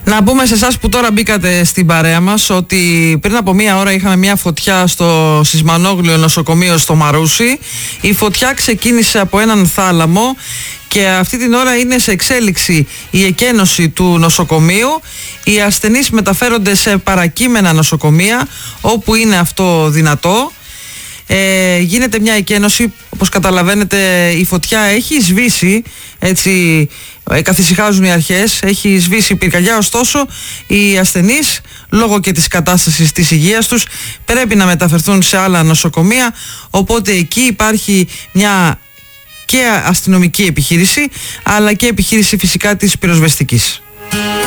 Να πούμε σε εσάς που τώρα μπήκατε στην παρέα μας ότι πριν από μία ώρα είχαμε μία φωτιά στο Σισμανόγλιο νοσοκομείο στο Μαρούσι. Η φωτιά ξεκίνησε από έναν θάλαμο και αυτή την ώρα είναι σε εξέλιξη η εκένωση του νοσοκομείου. Οι ασθενείς μεταφέρονται σε παρακείμενα νοσοκομεία όπου είναι αυτό δυνατό. Γίνεται μια εκένωση, όπως καταλαβαίνετε η φωτιά έχει σβήσει, έτσι καθησυχάζουν οι αρχές, έχει σβήσει η πυρκαγιά, ωστόσο οι ασθενείς λόγω και της κατάστασης της υγείας τους πρέπει να μεταφερθούν σε άλλα νοσοκομεία, οπότε εκεί υπάρχει μια και αστυνομική επιχείρηση αλλά και επιχείρηση φυσικά της πυροσβεστικής.